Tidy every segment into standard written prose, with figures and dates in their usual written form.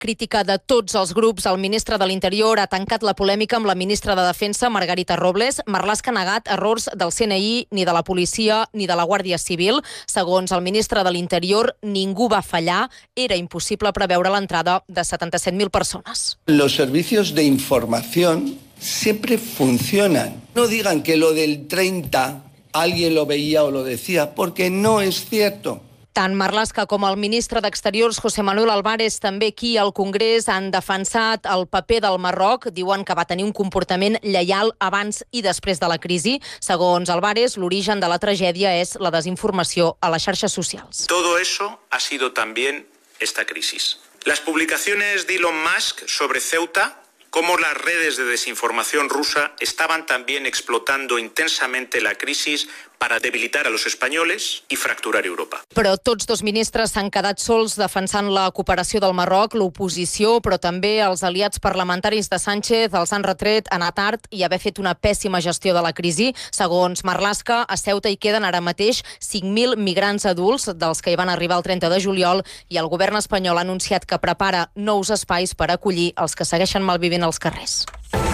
Crítica de tots els grups, el ministre de l'Interior ha tancat la polèmica amb la ministra de Defensa, Margarita Robles. Marlaska ha negat errors del CNI, ni de la policia, ni de la Guàrdia Civil. Segons el ministre de l'Interior, ningú va fallar. Era impossible preveure l'entrada de 77.000 persones. Los servicios de información siempre funcionan. No digan que lo del 30 alguien lo veía o lo decía, porque no es cierto. Tant Marlaska com el ministre d'Exteriors, José Manuel Álvarez, també aquí al Congrés han defensat el paper del Marroc. Diuen que va tenir un comportament lleial abans i després de la crisi. Segons Álvarez, l'origen de la tragèdia és la desinformació a les xarxes socials. Todo eso ha sido también esta crisis. Las publicaciones de Elon Musk sobre Ceuta, cómo las redes de desinformación rusa estaban también explotando intensamente la crisis para debilitar a los españoles y fracturar Europa. Però tots dos ministres s'han quedat sols defensant la cooperació del Marroc. L'oposició, però també els aliats parlamentaris de Sánchez els han retret anar tard i haver fet una pèssima gestió de la crisi. Segons Marlaska, a Ceuta hi queden ara mateix 5.000 migrants adults, dels que hi van arribar el 30 de juliol, i el govern espanyol ha anunciat que prepara nous espais per acollir els que segueixen malvivint als carrers.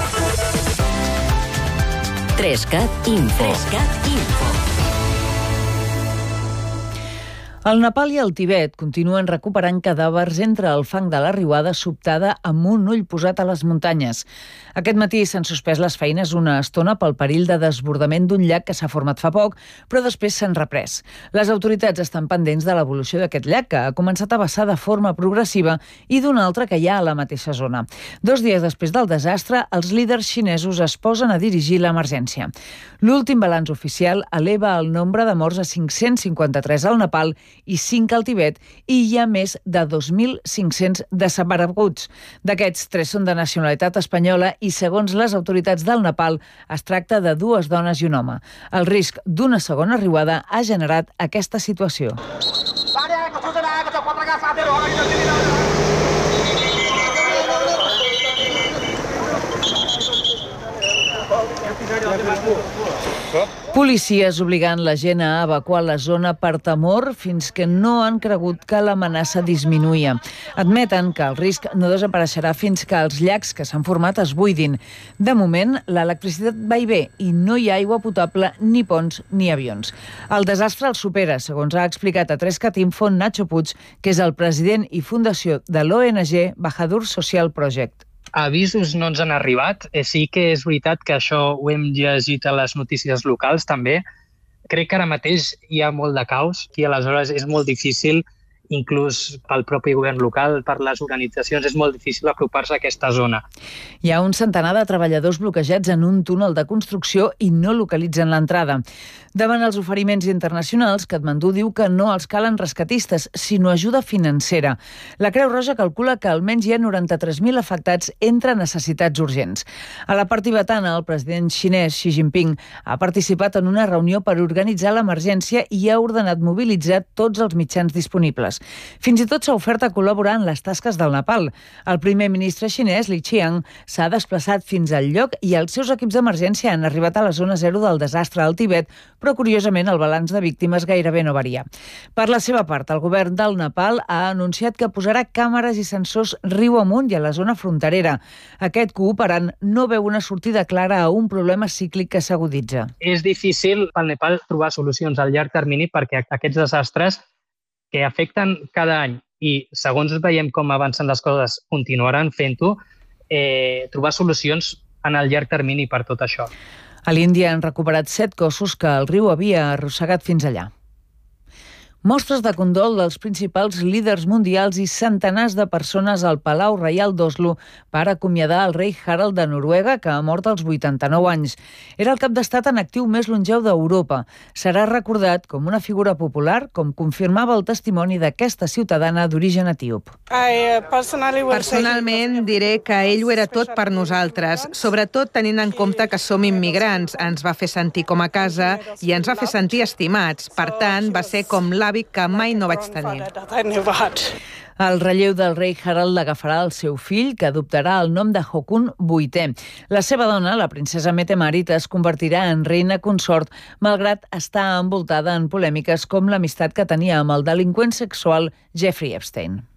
3CAT Info. El Nepal i el Tibet continuen recuperant cadàvers entre el fang de la riuada sobtada amb un ull posat a les muntanyes. Aquest matí s'han suspès les feines una estona pel perill de desbordament d'un llac que s'ha format fa poc, però després s'han reprès. Les autoritats estan pendents de l'evolució d'aquest llac, que ha començat a vessar de forma progressiva, i d'un altre que hi ha a la mateixa zona. 2 dies després del desastre, els líders xinesos es posen a dirigir l'emergència. L'últim balanç oficial eleva el nombre de morts a 553 al Nepal i 5 al Tibet, i hi ha més de 2.500 desapareguts. D'aquests, 3 són de nacionalitat espanyola i, segons les autoritats del Nepal, es tracta de 2 dones i un home. El risc d'una segona riuada ha generat aquesta situació. Policies obligant la gent a evacuar la zona per temor fins que no han cregut que l'amenaça disminuïa. Admeten que el risc no desapareixerà fins que els llacs que s'han format es buidin. De moment, l'electricitat va i ve i no hi ha aigua potable, ni ponts ni avions. El desastre el supera, segons ha explicat a 3CAT Info Nacho Puig, que és el president i fundació de l'ONG Bahadur Social Project. Avisos no ens han arribat. Sí que és veritat que això ho hem llegit a les notícies locals també. Crec que ara mateix hi ha molt de caos i aleshores és molt difícil, inclús pel propi govern local, per les organitzacions, és molt difícil apropar-se a aquesta zona. Hi ha un centenar de treballadors bloquejats en un túnel de construcció i no localitzen l'entrada. Davant els oferiments internacionals, Katmandú diu que no els calen rescatistes, sinó ajuda financera. La Creu Roja calcula que almenys hi ha 93.000 afectats entre necessitats urgents. A la part tibetana, el president xinès Xi Jinping ha participat en una reunió per organitzar l'emergència i ha ordenat mobilitzar tots els mitjans disponibles. Fins i tot s'ha ofert a col·laborar en les tasques del Nepal. El primer ministre xinès, Li Qiang, s'ha desplaçat fins al lloc i els seus equips d'emergència han arribat a la zona zero del desastre al Tibet, però curiosament el balanç de víctimes gairebé no varia. Per la seva part, el govern del Nepal ha anunciat que posarà càmeres i sensors riu amunt i a la zona fronterera. Aquest cooperant no veu una sortida clara a un problema cíclic que s'aguditza. És difícil pel Nepal trobar solucions a llarg termini perquè aquests desastres que afecten cada any i, segons veiem com avancen les coses, continuaran fent-ho, trobar solucions en el llarg termini per tot això. A l'Índia han recuperat 7 cossos que el riu havia arrossegat fins allà. Mostres de condol dels principals líders mundials i centenars de persones al Palau Reial d'Oslo per acomiadar el rei Harald de Noruega, que ha mort als 89 anys. Era el cap d'estat en actiu més longeu d'Europa. Serà recordat com una figura popular, com confirmava el testimoni d'aquesta ciutadana d'origen etíop. Personalment diré que ell ho era tot per nosaltres, sobretot tenint en compte que som immigrants. Ens va fer sentir com a casa i ens va fer sentir estimats. Per tant, va ser com l'avi que mai no vaig tenir. El relleu del rei Harald l'agafarà el seu fill, que adoptarà el nom de Håkon VIII. La seva dona, la princesa Mette-Marit, es convertirà en reina consort, malgrat estar envoltada en polèmiques com l'amistat que tenia amb el delinqüent sexual Jeffrey Epstein.